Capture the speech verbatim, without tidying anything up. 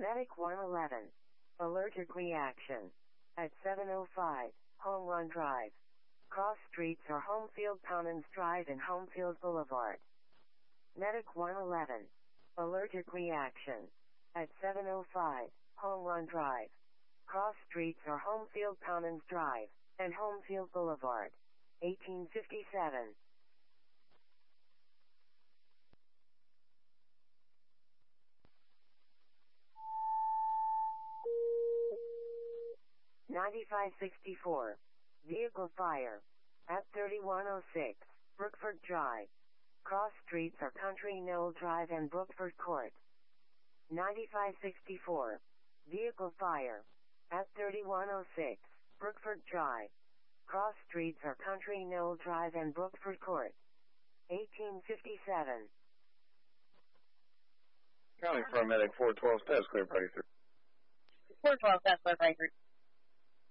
Medic one eleven. Allergic reaction. At seven oh five, Home Run Drive. Cross streets are Homefield Commons Drive and Homefield Boulevard. Medic one eleven. Allergic reaction. At seven oh five, Home Run Drive. Cross streets are Homefield Commons Drive and Homefield Boulevard. eighteen fifty-seven. ninety-five sixty-four. Vehicle fire. At thirty-one oh six, Brookford Drive. Cross streets are Country Knoll Drive and Brookford Court. ninety-five sixty-four. Vehicle fire. At thirty-one oh six, Brookford Drive. Cross streets are Country Knoll Drive and Brookford Court. eighteen fifty-seven. County Paramedic four twelve, status clear, breakthrough. four twelve, status clear, breakthrough.